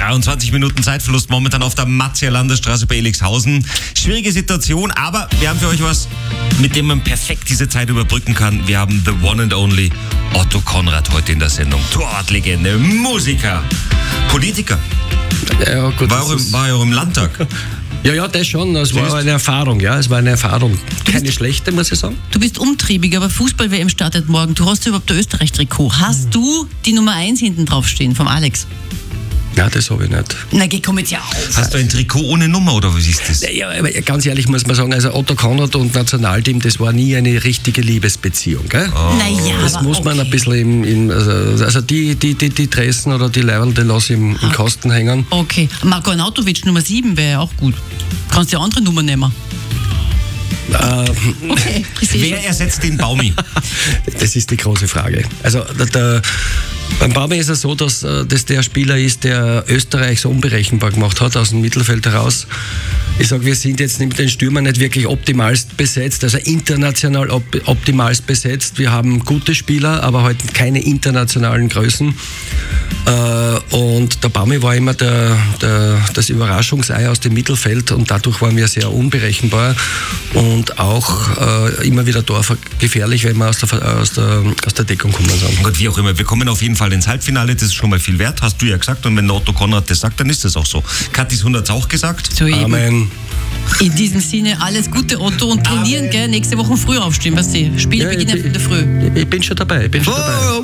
22 Minuten Zeitverlust momentan auf der Matzier Landesstraße bei Elixhausen. Schwierige Situation, aber wir haben für euch was, mit dem man perfekt diese Zeit überbrücken kann. Wir haben the one and only Otto Konrad heute in der Sendung. Torwartlegende, Musiker, Politiker. Ja, gut, war ja auch im Landtag. Ja, das schon. Es war eine Erfahrung, ja. Es war eine Erfahrung. Keine schlechte, muss ich sagen. Du bist umtriebig, aber Fußball-WM startet morgen. Du hast überhaupt ein Österreich-Trikot. Hast du die Nummer 1 hinten drauf stehen vom Alex? Nein, das habe ich nicht. Na, geh, komm jetzt ja auf. Hast du ein Trikot ohne Nummer oder wie ist das? Ja, aber ganz ehrlich muss man sagen, also Otto Konrad und Nationalteam, das war nie eine richtige Liebesbeziehung, gell? Naja, das muss man ein bisschen also die Dressen oder die Leiberl, die lasse ich im Kasten hängen. Okay. Marko Arnautovic Nummer 7 wäre ja auch gut. Kannst du eine andere Nummer nehmen? Okay. Wer ersetzt den Baumi? Das ist die große Frage. Also beim Baumi ist es so, dass das der Spieler ist, der Österreich so unberechenbar gemacht hat, aus dem Mittelfeld heraus. Ich sage, wir sind jetzt mit den Stürmern nicht wirklich optimalst besetzt, also international optimalst besetzt. Wir haben gute Spieler, aber halt keine internationalen Größen. Und der Baumi war immer das Überraschungsei aus dem Mittelfeld und dadurch waren wir sehr unberechenbar und auch immer wieder torgefährlich, wenn wir aus der Deckung kommen. Gott, wie auch immer, wir kommen auf jeden Fall ins Halbfinale, das ist schon mal viel wert, hast du ja gesagt, und wenn der Otto Konrad das sagt, dann ist das auch so. Kathis 100 hat es auch gesagt. So eben. Amen. In diesem Sinne, alles Gute, Otto, und trainieren, gell? Nächste Woche früh aufstehen, weißt du? Spiele beginnen in der Früh. Ich bin schon dabei.